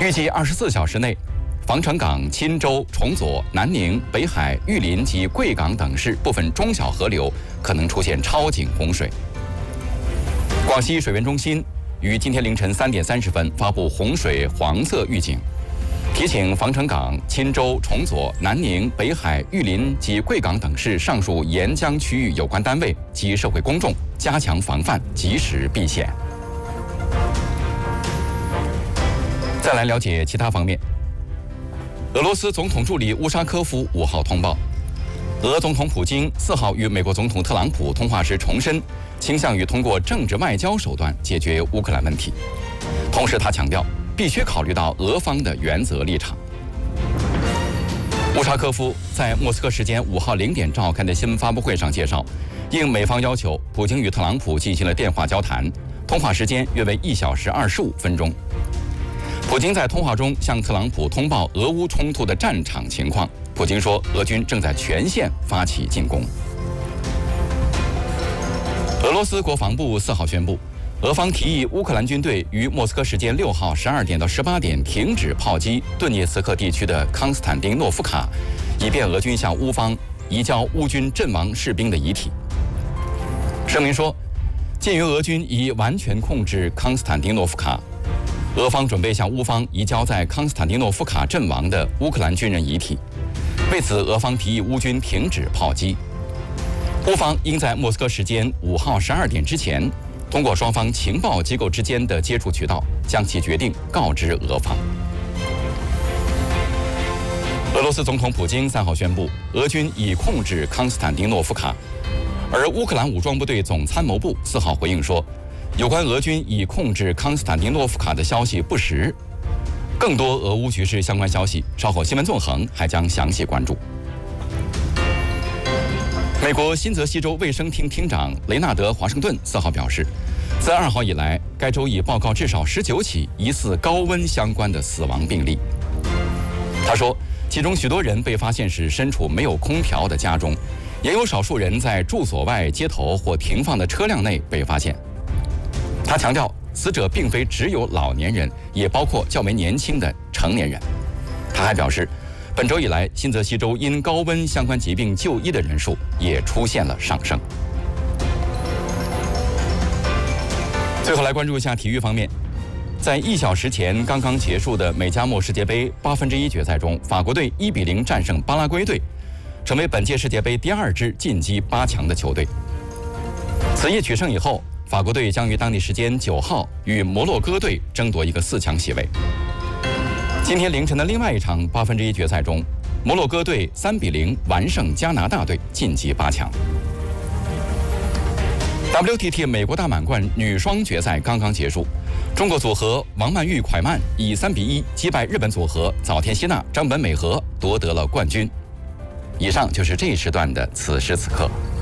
预计24小时内，防城港、钦州、崇左、南宁、北海、玉林及贵港等市部分中小河流可能出现超警洪水。广西水源中心于今天凌晨3点30分发布洪水黄色预警，提醒防城港、钦州、崇左、南宁、北海、玉林及贵港等市上述沿江区域有关单位及社会公众加强防范，及时避险。再来了解其他方面。俄罗斯总统助理乌沙科夫5号通报，俄总统普京4号与美国总统特朗普通话时重申，倾向于通过政治外交手段解决乌克兰问题。同时，他强调必须考虑到俄方的原则立场。乌沙科夫在莫斯科时间5号0点召开的新闻发布会上介绍，应美方要求，普京与特朗普进行了电话交谈，通话时间约为1小时25分钟。普京在通话中向特朗普通报俄乌冲突的战场情况。普京说，俄军正在全线发起进攻。俄罗斯国防部4号宣布，俄方提议乌克兰军队于莫斯科时间6号12点到18点停止炮击顿涅茨克地区的康斯坦丁诺夫卡，以便俄军向乌方移交乌军阵亡士兵的遗体。声明说，鉴于俄军已完全控制康斯坦丁诺夫卡，俄方准备向乌方移交在康斯坦丁诺夫卡阵亡的乌克兰军人遗体。为此，俄方提议乌军停止炮击。乌方应在莫斯科时间5号12点之前，通过双方情报机构之间的接触渠道，将其决定告知俄方。俄罗斯总统普京3号宣布，俄军已控制康斯坦丁诺夫卡，而乌克兰武装部队总参谋部4号回应说，有关俄军已控制康斯坦丁诺夫卡的消息不实。更多俄乌局势相关消息，稍后新闻纵横还将详细关注。美国新泽西州卫生厅厅长雷纳德·华盛顿4号表示，自2号以来，该州已报告至少19起疑似高温相关的死亡病例。他说，其中许多人被发现时身处没有空调的家中，也有少数人在住所外、街头或停放的车辆内被发现。他强调，死者并非只有老年人，也包括较为年轻的成年人。他还表示，本周以来，新泽西州因高温相关疾病就医的人数也出现了上升。最后来关注一下体育方面，在1小时前刚刚结束的美加墨世界杯1/8决赛中，法国队1比0战胜巴拉圭队，成为本届世界杯第2支晋级8强的球队。此役取胜以后，法国队将于当地时间9号与摩洛哥队争夺一个4强席位。今天凌晨的另外一场1/8决赛中，摩洛哥队3比0完胜加拿大队，晋级8强。WTT 美国大满贯女双决赛刚刚结束，中国组合王曼玉、蒯曼以3比1击败日本组合早田希娜、张本美和，夺得了冠军。以上就是这一时段的此时此刻。